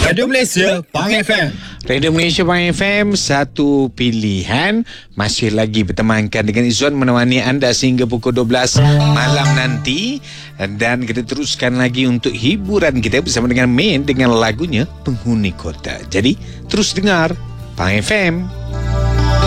Radio Malaysia, Pang FM. Radio Malaysia Pang FM, satu pilihan. Masih lagi bertemankan dengan Izzuan menemani anda sehingga pukul 12 malam nanti. Dan kita teruskan lagi untuk hiburan kita bersama dengan Main dengan lagunya Penghuni Kota. Jadi terus dengar Pang FM.